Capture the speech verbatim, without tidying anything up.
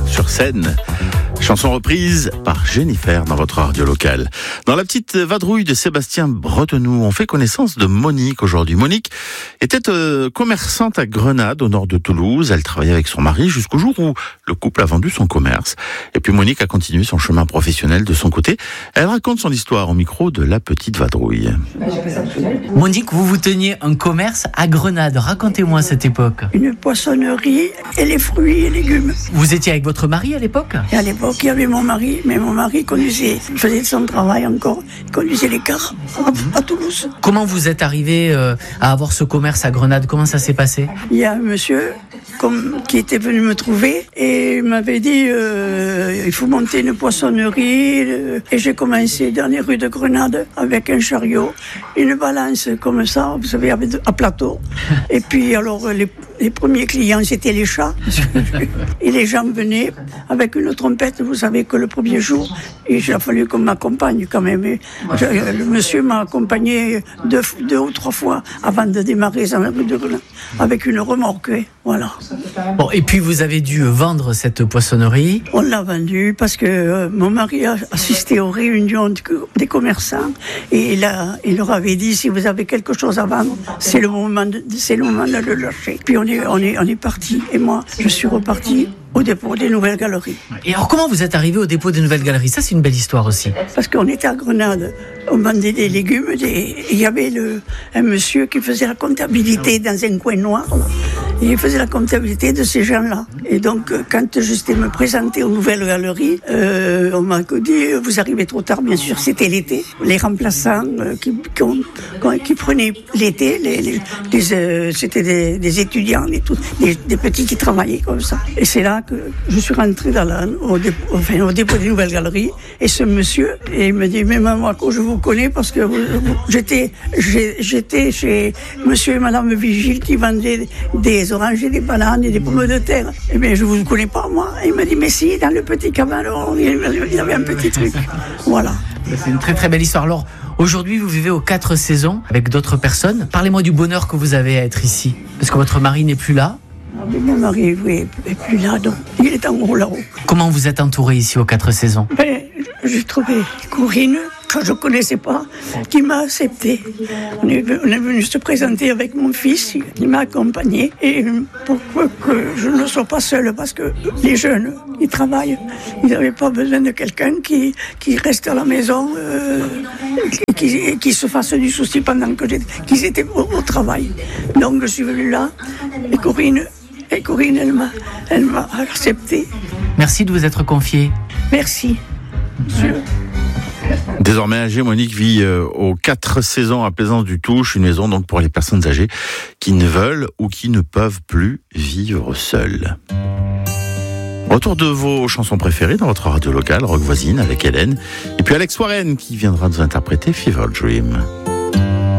sur scène. Chanson reprise par Jennifer dans votre radio locale. Dans la petite vadrouille de Sébastien Bretenoux, on fait connaissance de Monique aujourd'hui. Monique était euh, commerçante à Grenade, au nord de Toulouse. Elle travaillait avec son mari jusqu'au jour où le couple a vendu son commerce. Et puis Monique a continué son chemin professionnel de son côté. Elle raconte son histoire au micro de la petite vadrouille. Monique, vous vous teniez un commerce à Grenade. Racontez-moi cette époque. Une poissonnerie et les fruits et légumes. Vous étiez avec votre mari à l'époque ? Et à l'époque, il y avait mon mari, mais mon mari conduisait, il faisait son travail encore, il conduisait les cars à, à Toulouse. Comment vous êtes arrivé euh, à avoir ce commerce à Grenade ? Comment ça s'est passé ? Il y a un monsieur comme, qui était venu me trouver et m'avait dit euh, il faut monter une poissonnerie. Et j'ai commencé dans les rues de Grenade avec un chariot, une balance comme ça, vous savez, à plateau. Et puis alors les, les premiers clients c'était les chats. Et les gens venaient avec une trompette. Vous savez que le premier jour, il a fallu qu'on m'accompagne quand même. Je, le monsieur m'a accompagné deux, deux ou trois fois avant de démarrer dans la rue de Grenade avec une remorque. Voilà. Bon, et puis vous avez dû vendre cette poissonnerie. On l'a vendue parce que euh, mon mari a assisté aux réunions des commerçants et il, a, il leur avait dit si vous avez quelque chose à vendre, c'est le moment de, c'est le moment de le lâcher. Puis on est, on est, on est parti et moi je suis reparti au dépôt des Nouvelles Galeries. Et alors comment vous êtes arrivé au dépôt des Nouvelles Galeries ? Ça c'est une belle histoire aussi. Parce qu'on était à Grenade, on vendait des légumes, des... il y avait le... un monsieur qui faisait la comptabilité dans un coin noir. Là. Et il faisait la comptabilité de ces gens-là. Et donc, quand j'étais me présenter aux Nouvelles Galeries, euh, on m'a dit, vous arrivez trop tard, bien sûr, c'était l'été. Les remplaçants euh, qui, qui, ont, qui prenaient l'été, les, les, les, euh, c'était des, des étudiants, et tout, des, des petits qui travaillaient comme ça. Et c'est là que je suis rentrée dans la, au, dépôt, enfin, au dépôt des Nouvelles Galeries. Et ce monsieur, et il me dit, mais maman, je vous connais parce que vous, vous, j'étais, j'étais chez monsieur et madame Vigile qui vendaient des oranges et des bananes et des pommes de terre. Eh bien, je ne vous connais pas, moi. Il m'a dit, mais si, dans le petit cabanon, il y avait un petit truc. Voilà. C'est une très très belle histoire. Alors, aujourd'hui, vous vivez aux quatre saisons avec d'autres personnes. Parlez-moi du bonheur que vous avez à être ici. Parce que votre mari n'est plus là. Mais mon mari oui, n'est plus là, donc il est en haut là-haut. Comment vous êtes entouré ici aux quatre saisons ? Ben, j'ai trouvé Corinne, que je ne connaissais pas, qui m'a accepté. On est, on est venu se présenter avec mon fils, qui m'a accompagné. Et pour que je ne sois pas seule, parce que les jeunes, ils travaillent. Ils n'avaient pas besoin de quelqu'un qui, qui reste à la maison, euh, qui, qui se fasse du souci pendant que j'étais, qu'ils étaient au, au travail. Donc je suis venue là, et Corinne, et Corinne elle, m'a, elle m'a accepté. Merci de vous être confiée. Merci. Monsieur. Désormais âgée, Monique vit euh, aux quatre saisons à Plaisance du Touche, une maison donc pour les personnes âgées qui ne veulent ou qui ne peuvent plus vivre seules. Retour de vos chansons préférées dans votre radio locale, Rock Voisine avec Hélène, et puis Alex Warren qui viendra nous interpréter Fever Dream.